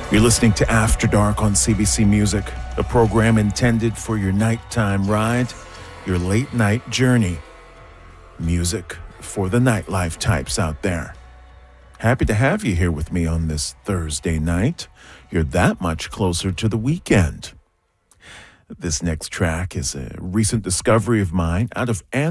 You're listening to After Dark on CBC Music, a program intended for your nighttime ride, your late night journey. Music for the nightlife types out there. Happy to have you here with me on this Thursday night. You're that much closer to the weekend. This next track is a recent discovery of mine out of